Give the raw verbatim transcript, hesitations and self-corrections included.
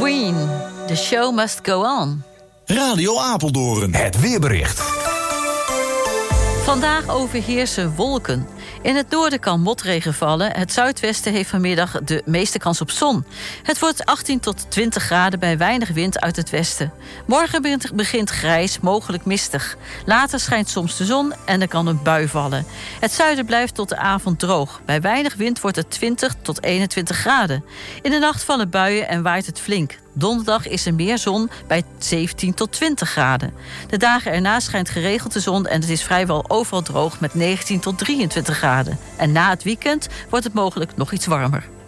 Queen, the show must go on. Radio Apeldoorn, het weerbericht. Vandaag overheersen wolken. In het noorden kan motregen vallen. Het zuidwesten heeft vanmiddag de meeste kans op zon. Het wordt achttien tot twintig graden bij weinig wind uit het westen. Morgen begint grijs, mogelijk mistig. Later schijnt soms de zon en er kan een bui vallen. Het zuiden blijft tot de avond droog. Bij weinig wind wordt het twintig tot eenentwintig graden. In de nacht vallen buien en waait het flink. Donderdag is er meer zon bij zeventien tot twintig graden. De dagen erna schijnt geregeld de zon en het is vrijwel overal droog met negentien tot drieëntwintig graden. En na het weekend wordt het mogelijk nog iets warmer.